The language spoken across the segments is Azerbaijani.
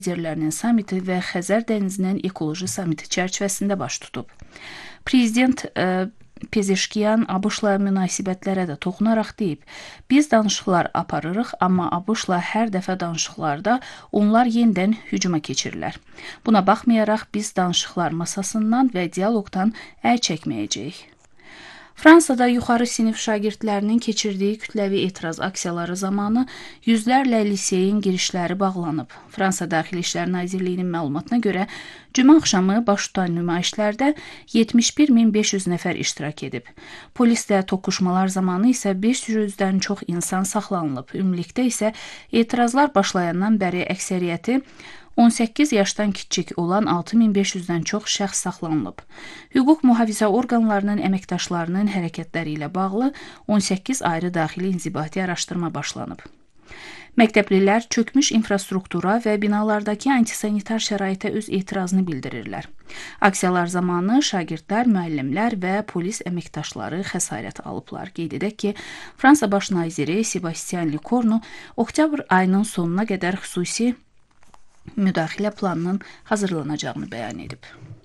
liderlərinin samiti və Xəzər dənizinin ekoloji samiti çərçivəsində baş tutub. Prezident Pezeşkiyan ABŞ-la münasibətlərə də toxunaraq deyib, biz danışıqlar aparırıq, amma ABŞ-la hər dəfə danışıqlarda onlar yenidən hücuma keçirlər. Buna baxmayaraq biz danışıqlar masasından və dialoqdan əl çəkməyəcəyik. Fransada yuxarı sinif şagirdlərinin keçirdiyi kütləvi etiraz aksiyaları zamanı yüzlərlə liseyin girişləri bağlanıb. Fransa Daxili İşlər Nazirliyinin məlumatına görə, cümə axşamı baş tutan nümayişlərdə 71.500 nəfər iştirak edib. Polislə toqquşmalar zamanı isə 500-dən çox insan saxlanılıb. Ümumilikdə isə etirazlar başlayandan bəri əksəriyyəti 18 yaşdan kiçik olan 6500-dən çox şəxs saxlanılıb. Hüquq mühafizə orqanlarının əməkdaşlarının hərəkətləri ilə bağlı 18 ayrı daxili inzibati araşdırma başlanıb. Məktəblilər çökmüş infrastruktura və binalardakı antisanitar şəraitə öz etirazını bildirirlər. Aksiyalar zamanı şagirdlər, müəllimlər və polis əməkdaşları xəsarət alıblar. Qeyd edək ki, Fransa baş naziri Sebastian Lecornu oktyabr ayının sonuna qədər xüsusi müdaxilə planının hazırlanacağını bəyan edib.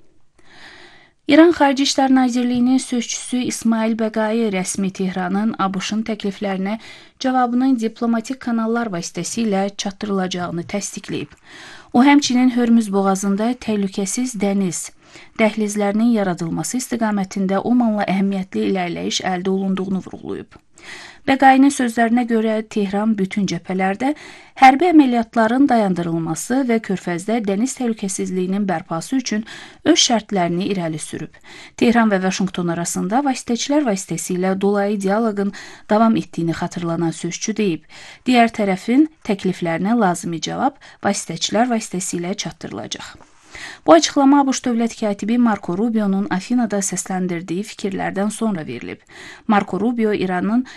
İran Xarici İşlər Nazirliyinin sözçüsü İsmail Bəqai rəsmi Tehranın ABŞ-ın təkliflərinə cavabının diplomatik kanallar vasitəsilə çatdırılacağını təsdiqləyib. O, həmçinin Hörmüz boğazında təhlükəsiz dəniz dəhlizlərinin yaradılması istiqamətində Omanla əhəmiyyətli irəliləyiş əldə olunduğunu vurğulayıb. Bəqainin sözlərinə görə Tehran bütün cəbhələrdə hərbi əməliyyatların dayandırılması və Körfəzdə dəniz təhlükəsizliyinin bərpası üçün öz şərtlərini irəli sürüb. Tehran və Vaşinqton arasında vasitəçilər vasitəsilə dolayı dialoqun davam etdiyini xatırlanan sözçü deyib, digər tərəfin təkliflərinə lazımi cavab vasitəçilər vasitəsilə çatdırılacaq. Bu açıqlama ABŞ dövlət katibi Marco Rubio'nun Afinada səsləndirdiyi fikirlərdən sonra verilib. Marco Rubio İranın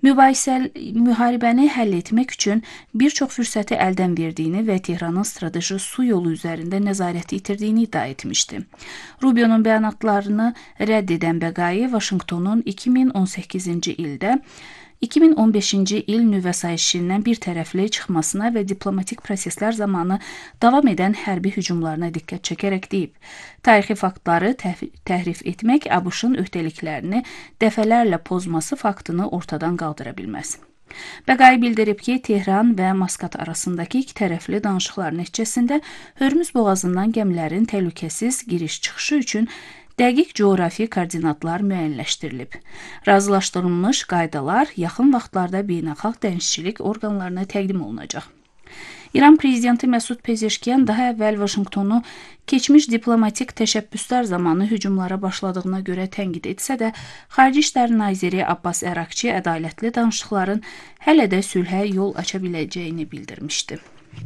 müharibəni həll etmək üçün bir çox fürsəti əldən verdiyini və Tehranın strateji su yolu üzərində nəzarəti itirdiyini iddia etmişdi. Rubio'nun bəyanatlarını rədd edən Bəqai, Vaşinqtonun 2018-ci ildə 2015-ci il nüvə sayışından bir tərəfli çıxmasına və diplomatik proseslər zamanı davam edən hərbi hücumlarına diqqət çəkərək deyib, tarixi faktları təhrif etmək ABŞ-ın öhdəliklərini dəfələrlə pozması faktını ortadan qaldıra bilməz. Bəqai bildirib ki, Tehran və Maskat arasındakı iki tərəfli danışıqlar nəticəsində Hörmüz boğazından gəmilərin təhlükəsiz giriş-çıxışı üçün dəqiq coğrafi koordinatlar müəyyənləşdirilib. Razılaşdırılmış qaydalar yaxın vaxtlarda beynəlxalq dənizçilik orqanlarına təqdim olunacaq. İran prezidenti Məsud Pezeşkiyan daha əvvəl Vaşinqtonu keçmiş diplomatik təşəbbüslər zamanı hücumlara başladığına görə tənqid etsə də, Xarici İşlər Naziri Abbas Əraqçi ədalətli danışıqların hələ də sülhə yol aça biləcəyini bildirmişdi.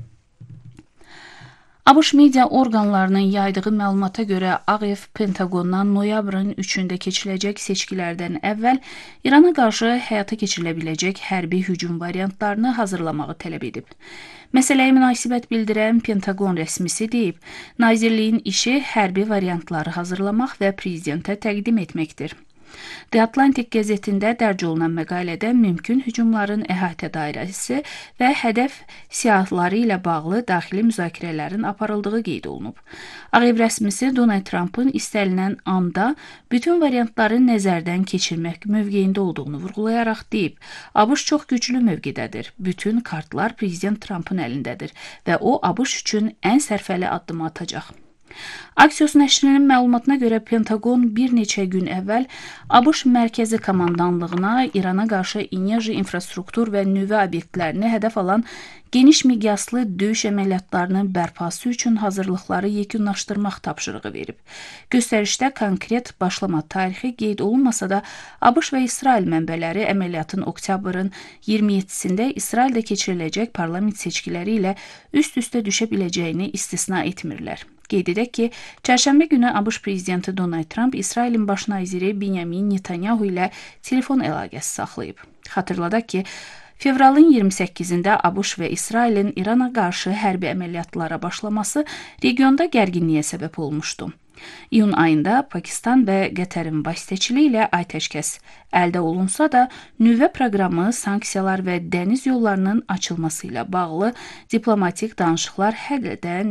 ABŞ media orqanlarının yaydığı məlumata görə Ağ Ev Pentaqondan noyabrın 3-də keçiriləcək seçkilərdən əvvəl İrana qarşı həyata keçirilə biləcək hərbi hücum variantlarını hazırlamağı tələb edib. Məsələyə münasibət bildirən Pentaqon rəsmisi deyib, nazirliyin işi hərbi variantları hazırlamaq və prezidentə təqdim etməkdir. The Atlantic qəzetində dərc olunan məqalədə mümkün hücumların əhatə dairəsi və hədəf siyahıları ilə bağlı daxili müzakirələrin aparıldığı qeyd olunub. Ağ Ev rəsmisi Donald Trumpın istənilən anda bütün variantları nəzərdən keçirmək mövqeyində olduğunu vurğulayaraq deyib, ABŞ çox güclü mövqedədir, bütün kartlar prezident Trumpın əlindədir və o ABŞ üçün ən sərfəli addımı atacaq. Axios nəşrinin məlumatına görə Pentaqon bir neçə gün əvvəl ABŞ mərkəzi komandanlığına İrana qarşı enerji infrastruktur və nüvə obyektlərini hədəf alan geniş miqyaslı döyüş əməliyyatlarının bərpası üçün hazırlıqları yekunlaşdırmaq tapşırığı verib. Göstərişdə konkret başlama tarixi qeyd olunmasa da, ABŞ və İsrail mənbələri əməliyyatın oktyabrın 27-sində İsraildə keçiriləcək parlament seçkiləri ilə üst-üstə düşə biləcəyini istisna etmirlər. Qeyd edək ki, çərşənbə günü ABŞ prezidenti Donald Trump İsrailin baş naziri Benjamin Netanyahu ilə telefon əlaqəsi saxlayıb. Xatırladaq ki, fevralın 28-də ABŞ və İsrailin İrana qarşı hərbi əməliyyatlara başlaması regionda gərginliyə səbəb olmuşdu. İyun ayında Pakistan və Qətərin vasitəçiliyi ilə atəşkəs əldə olunsa da, nüvə proqramı, sanksiyalar və dəniz yollarının açılması ilə bağlı diplomatik danışıqlar hələ də